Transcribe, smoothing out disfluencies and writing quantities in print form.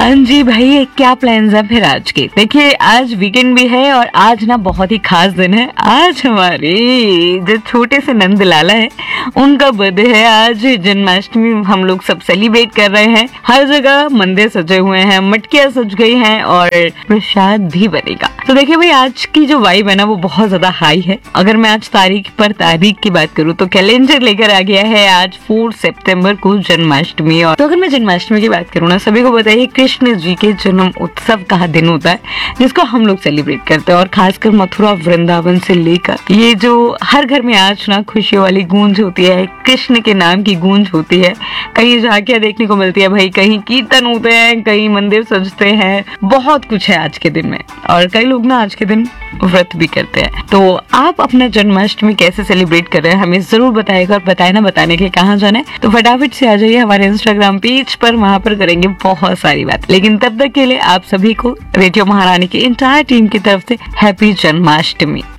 हाँ जी भाई, क्या प्लान्स हैं फिर आज के? देखिए, आज वीकेंड भी है और आज ना बहुत ही खास दिन है। आज हमारे जो छोटे से नंद लाला है उनका बर्थडे है। आज जन्माष्टमी हम लोग सब सेलिब्रेट कर रहे हैं। हर जगह मंदिर सजे हुए हैं, मटकियां सज गई हैं और प्रसाद भी बनेगा। तो देखिए भाई, आज की जो वाइब है ना वो बहुत ज्यादा हाई है। अगर मैं आज तारीख की बात करूँ तो कैलेंडर लेकर आ गया है आज 4 सितंबर को जन्माष्टमी। और तो अगर मैं जन्माष्टमी की बात करूँ ना, सभी को बताइए कृष्ण जी के जन्म उत्सव का दिन होता है जिसको हम लोग सेलिब्रेट करते हैं। और खासकर मथुरा वृंदावन से लेकर ये जो हर घर में आज ना खुशियों वाली गूंज होती है, कृष्ण के नाम की गूंज होती है। कहीं झांकियां देखने को मिलती है भाई, कहीं कीर्तन होते हैं, कहीं मंदिर सजते हैं, बहुत कुछ है आज के दिन में। और कई लोग ना आज के दिन व्रत भी करते हैं। तो आप अपना जन्माष्टमी कैसे सेलिब्रेट कर रहे हैं हमें जरूर बताइएगा। और बताए ना बताने के लिए कहाँ जाना है तो फटाफट से आ जाइए हमारे इंस्टाग्राम पेज पर, वहां पर करेंगे बहुत सारी बात। लेकिन तब तक के लिए आप सभी को रेडियो महारानी की इंटायर टीम की तरफ से हैप्पी जन्माष्टमी।